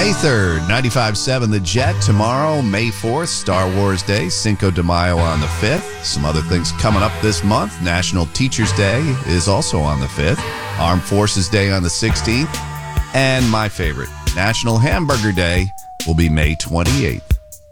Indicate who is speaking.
Speaker 1: May 3rd, 95.7 The Jet. Tomorrow, May 4th, Star Wars Day, Cinco de Mayo on the 5th. Some other things coming up this month. National Teachers Day is also on the 5th. Armed Forces Day on the 16th. And my favorite, National Hamburger Day will be May 28th.